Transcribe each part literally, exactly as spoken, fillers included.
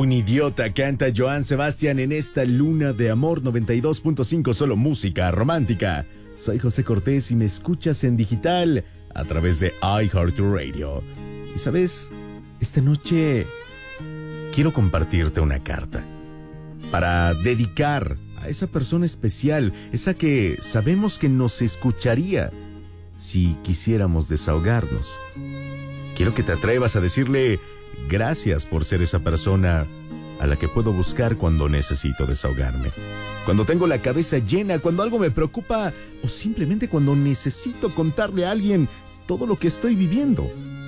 Un idiota canta Joan Sebastián en esta luna de amor noventa y dos punto cinco, solo música romántica. Soy José Cortés y me escuchas en digital a través de iHeartRadio. Y sabes, esta noche quiero compartirte una carta para dedicar a esa persona especial, esa que sabemos que nos escucharía si quisiéramos desahogarnos. Quiero que te atrevas a decirle gracias por ser esa persona a la que puedo buscar cuando necesito desahogarme, cuando tengo la cabeza llena, cuando algo me preocupa o simplemente cuando necesito contarle a alguien todo lo que estoy viviendo.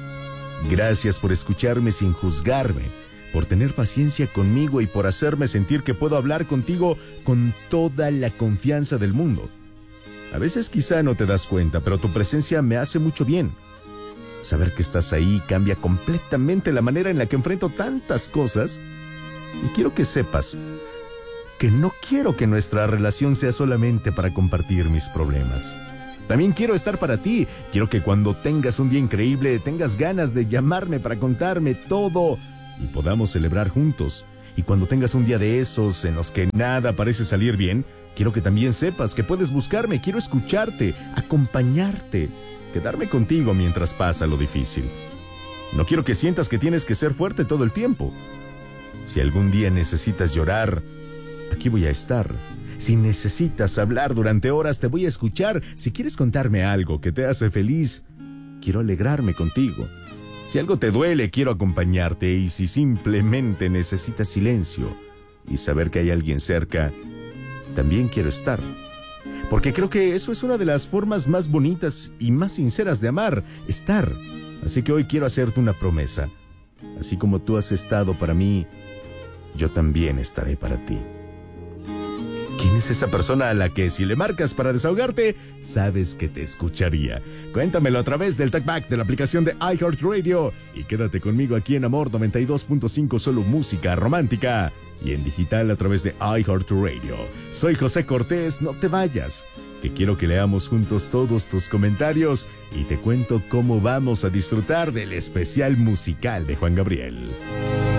Gracias por escucharme sin juzgarme, por tener paciencia conmigo y por hacerme sentir que puedo hablar contigo con toda la confianza del mundo. A veces quizá no te das cuenta, pero tu presencia me hace mucho bien. Saber que estás ahí cambia completamente la manera en la que enfrento tantas cosas. Y quiero que sepas que no quiero que nuestra relación sea solamente para compartir mis problemas. También quiero estar para ti. Quiero que cuando tengas un día increíble, tengas ganas de llamarme para contarme todo y podamos celebrar juntos. Y cuando tengas un día de esos en los que nada parece salir bien, quiero que también sepas que puedes buscarme. Quiero escucharte, acompañarte, quedarme contigo mientras pasa lo difícil. No quiero que sientas que tienes que ser fuerte todo el tiempo. Si algún día necesitas llorar, aquí voy a estar. Si necesitas hablar durante horas, te voy a escuchar. Si quieres contarme algo que te hace feliz, quiero alegrarme contigo. Si algo te duele, quiero acompañarte. Y si simplemente necesitas silencio y saber que hay alguien cerca, también quiero estar. Porque creo que eso es una de las formas más bonitas y más sinceras de amar, estar. Así que hoy quiero hacerte una promesa. Así como tú has estado para mí, yo también estaré para ti. ¿Quién es esa persona a la que si le marcas para desahogarte, sabes que te escucharía? Cuéntamelo a través del TalkBack de la aplicación de iHeartRadio y quédate conmigo aquí en Amor noventa y dos punto cinco, solo música romántica y en digital a través de iHeartRadio. Soy José Cortés, no te vayas, que quiero que leamos juntos todos tus comentarios y te cuento cómo vamos a disfrutar del especial musical de Juan Gabriel.